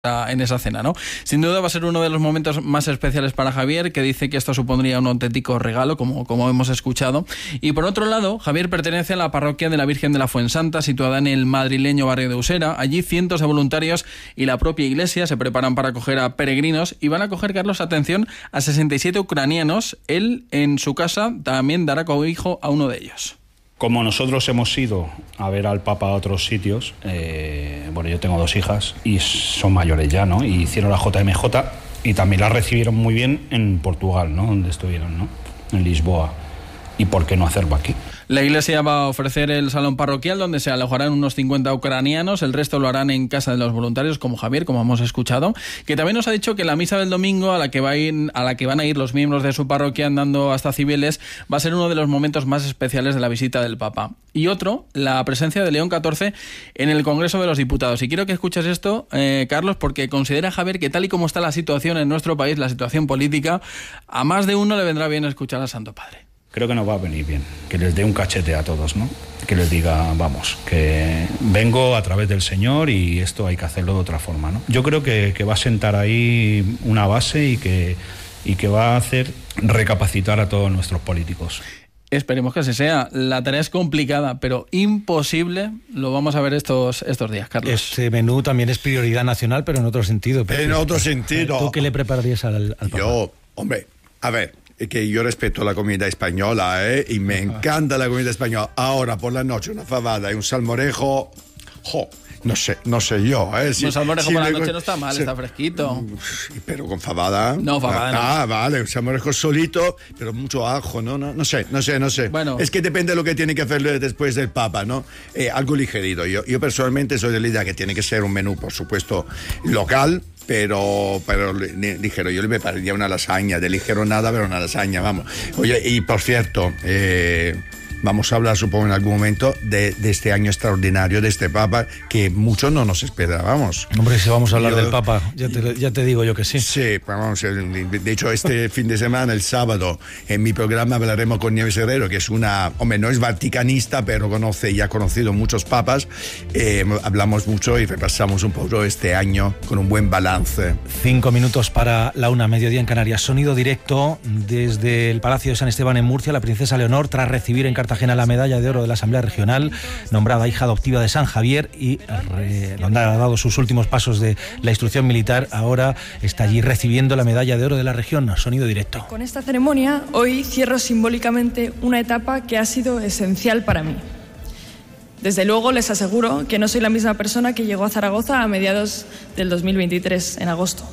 en esa cena, ¿no? Sin duda va a ser uno de los momentos más especiales para Javier, que dice que esto supondría un auténtico regalo, como hemos escuchado. Y por otro lado, Javier pertenece a la parroquia de la Virgen de la Fuensanta, situada en el madrileño barrio de Usera. Allí cientos de voluntarios y la propia iglesia se preparan para acoger a peregrinos y van a acoger, Carlos, atención, a 67 ucranianos. Él, en su casa, también dará cobijo a uno de ellos. Como nosotros hemos ido a ver al Papa a otros sitios, yo tengo 2 hijas y son mayores ya, ¿no? Y hicieron la JMJ y también la recibieron muy bien en Portugal, ¿no? Donde estuvieron, ¿no? En Lisboa. ¿Y por qué no hacerlo aquí? La iglesia va a ofrecer el salón parroquial donde se alojarán unos 50 ucranianos. El resto lo harán en casa de los voluntarios, como Javier, como hemos escuchado, que también nos ha dicho que la misa del domingo a la que van a ir los miembros de su parroquia andando hasta Cibeles va a ser uno de los momentos más especiales de la visita del Papa. Y otro, la presencia de León XIV en el Congreso de los Diputados. Y quiero que escuches esto, Carlos, porque considera Javier que tal y como está la situación en nuestro país, la situación política, a más de uno le vendrá bien escuchar al Santo Padre. Creo que nos va a venir bien, que les dé un cachete a todos, ¿no? Que les diga, vamos, que vengo a través del Señor y esto hay que hacerlo de otra forma, ¿no? Yo creo que va a sentar ahí una base y que va a hacer recapacitar a todos nuestros políticos. Esperemos que así sea. La tarea es complicada, pero imposible. Lo vamos a ver estos días, Carlos. Este menú también es prioridad nacional, pero en otro sentido. En otro sentido. ¿Tú qué le prepararías al Papa? Yo, hombre, a ver, que yo respeto la comida española, y me encanta la comida española. Ahora, por la noche, una fabada y un salmorejo, no sé yo, un salmorejo por la noche no está mal, está fresquito. Pero con fabada. No, fabada no. Vale, un salmorejo solito, pero mucho ajo, no sé. Bueno. Es que depende de lo que tiene que hacer después del Papa, ¿no? Algo ligerito. Yo personalmente soy de la idea que tiene que ser un menú, por supuesto, local, pero ligero. Yo le prepararía una lasaña, de ligero nada, pero una lasaña, vamos. Oye, y por cierto, vamos a hablar, supongo, en algún momento de este año extraordinario de este Papa, que muchos no nos esperábamos. Hombre, si vamos a hablar del Papa, ya te digo yo que sí. Sí, vamos, de hecho, este fin de semana, el sábado, en mi programa hablaremos con Nieves Herrero, que es no es vaticanista, pero ha conocido muchos papas. Hablamos mucho y repasamos un poco este año con un buen balance. 5 minutos para la 1, mediodía en Canarias. Sonido directo desde el Palacio de San Esteban en Murcia. La princesa Leonor, tras recibir en Cartagena la medalla de oro de la Asamblea Regional, nombrada hija adoptiva de San Javier y donde ha dado sus últimos pasos de la instrucción militar, ahora está allí recibiendo la medalla de oro de la región. Sonido directo. Con esta ceremonia, hoy cierro simbólicamente una etapa que ha sido esencial para mí. Desde luego les aseguro que no soy la misma persona que llegó a Zaragoza a mediados del 2023, en agosto.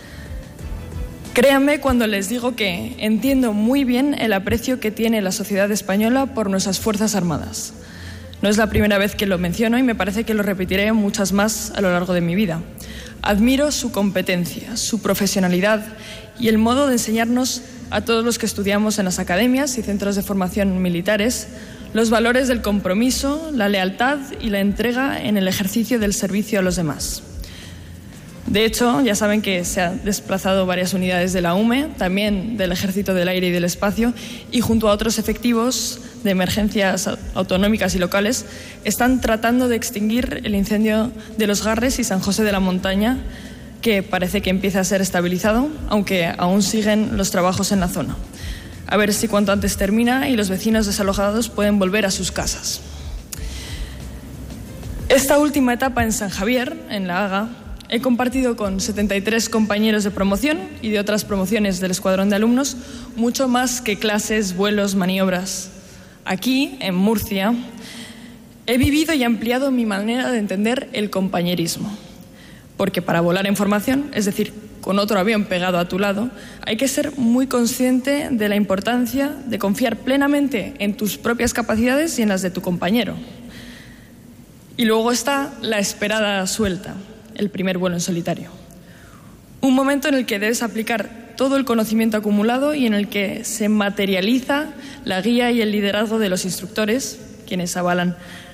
Créanme cuando les digo que entiendo muy bien el aprecio que tiene la sociedad española por nuestras Fuerzas Armadas. No es la primera vez que lo menciono y me parece que lo repetiré muchas más a lo largo de mi vida. Admiro su competencia, su profesionalidad y el modo de enseñarnos a todos los que estudiamos en las academias y centros de formación militares los valores del compromiso, la lealtad y la entrega en el ejercicio del servicio a los demás. De hecho, ya saben que se han desplazado varias unidades de la UME, también del Ejército del Aire y del Espacio, y junto a otros efectivos de emergencias autonómicas y locales, están tratando de extinguir el incendio de Los Garres y San José de la Montaña, que parece que empieza a ser estabilizado, aunque aún siguen los trabajos en la zona. A ver si cuanto antes termina y los vecinos desalojados pueden volver a sus casas. Esta última etapa en San Javier, en La Haga, he compartido con 73 compañeros de promoción y de otras promociones del escuadrón de alumnos mucho más que clases, vuelos, maniobras. Aquí, en Murcia, he vivido y ampliado mi manera de entender el compañerismo. Porque para volar en formación, es decir, con otro avión pegado a tu lado, hay que ser muy consciente de la importancia de confiar plenamente en tus propias capacidades y en las de tu compañero. Y luego está la esperada suelta, el primer vuelo en solitario. Un momento en el que debes aplicar todo el conocimiento acumulado y en el que se materializa la guía y el liderazgo de los instructores, quienes avalan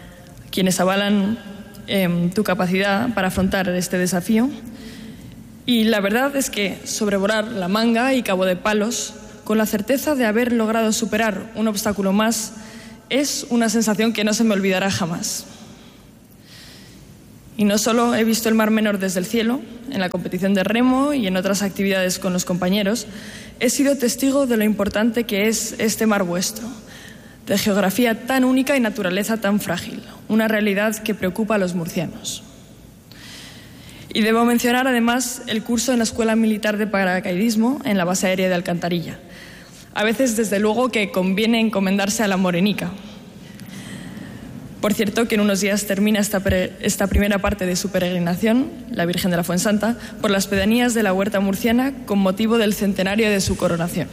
tu capacidad para afrontar este desafío. Y la verdad es que sobrevolar La Manga y Cabo de Palos, con la certeza de haber logrado superar un obstáculo más, es una sensación que no se me olvidará jamás. Y no solo he visto el Mar Menor desde el cielo, en la competición de remo y en otras actividades con los compañeros, he sido testigo de lo importante que es este mar vuestro, de geografía tan única y naturaleza tan frágil, una realidad que preocupa a los murcianos. Y debo mencionar además el curso en la Escuela Militar de Paracaidismo en la Base Aérea de Alcantarilla. A veces, desde luego, que conviene encomendarse a la morenica. Por cierto, que en unos días termina esta primera parte de su peregrinación, la Virgen de la Fuensanta, por las pedanías de la Huerta Murciana con motivo del centenario de su coronación.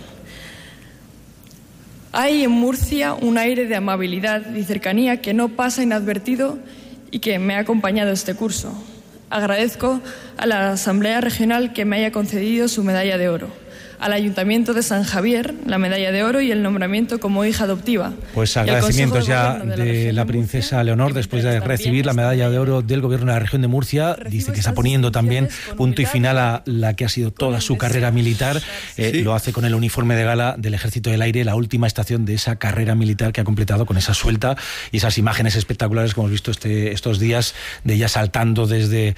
Hay en Murcia un aire de amabilidad y cercanía que no pasa inadvertido y que me ha acompañado este curso. Agradezco a la Asamblea Regional que me haya concedido su medalla de oro, al Ayuntamiento de San Javier la medalla de oro y el nombramiento como hija adoptiva. Pues agradecimientos ya de la princesa Leonor después de recibir la medalla de oro del Gobierno de la Región de Murcia. Dice que está poniendo también punto y final a la que ha sido toda su carrera militar. Lo hace con el uniforme de gala del Ejército del Aire, la última estación de esa carrera militar que ha completado con esa suelta y esas imágenes espectaculares que hemos visto estos días de ella saltando desde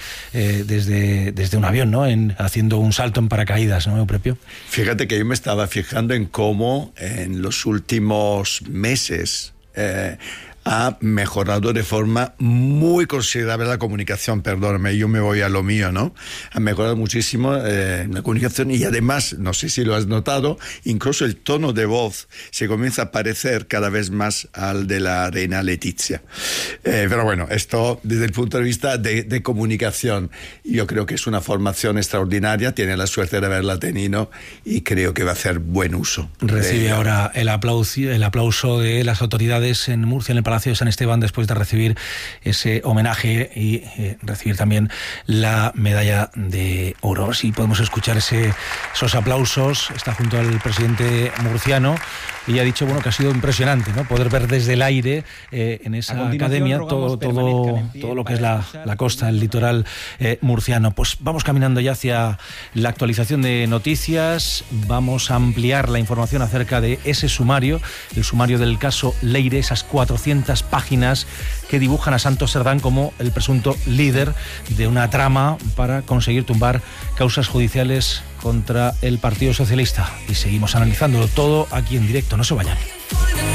un avión, ¿no? Haciendo un salto en paracaídas, ¿no, Euprepio? Fíjate que yo me estaba fijando en cómo en los últimos meses ha mejorado de forma muy considerable la comunicación, perdóname, yo me voy a lo mío, ¿no? Ha mejorado muchísimo la comunicación y además, no sé si lo has notado, incluso el tono de voz se comienza a parecer cada vez más al de la reina Letizia. Pero bueno, esto desde el punto de vista de comunicación, yo creo que es una formación extraordinaria, tiene la suerte de haberla tenido y creo que va a hacer buen uso. Recibe ahora el aplauso de las autoridades en Murcia, en el Palacio de San Esteban, después de recibir ese homenaje y recibir también la medalla de oro. Si podemos escuchar esos aplausos. Está junto al presidente murciano y ha dicho que ha sido impresionante, ¿no? Poder ver desde el aire en esa academia todo lo que es la costa, el litoral murciano. Pues vamos caminando ya hacia la actualización de noticias. Vamos a ampliar la información acerca de ese sumario, el sumario del caso Leire, esas 400 páginas que dibujan a Santos Cerdán como el presunto líder de una trama para conseguir tumbar causas judiciales contra el Partido Socialista. Y seguimos analizándolo todo aquí en directo. No se vayan.